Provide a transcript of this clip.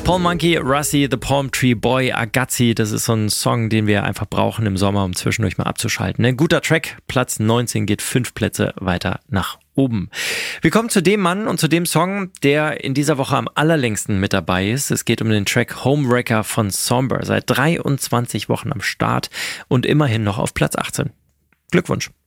Paul Monkey, Russi, The Palm Tree Boy, Agazzi, das ist so ein Song, den wir einfach brauchen im Sommer, um zwischendurch mal abzuschalten. Ein guter Track, Platz 19 geht 5 Plätze weiter nach oben. Wir kommen zu dem Mann und zu dem Song, der in dieser Woche am allerlängsten mit dabei ist. Es geht um den Track Homewrecker von Somber, seit 23 Wochen am Start und immerhin noch auf Platz 18. Glückwunsch.